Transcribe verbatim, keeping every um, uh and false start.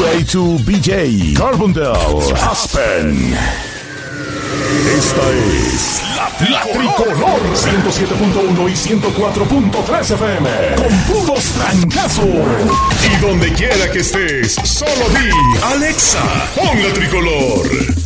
A to B J, Carbondale, Aspen. Esta es la, la Tricolor ciento siete punto uno y ciento cuatro punto tres F M con puros trancazos. Y donde quiera que estés, solo di Alexa, pon la Tricolor.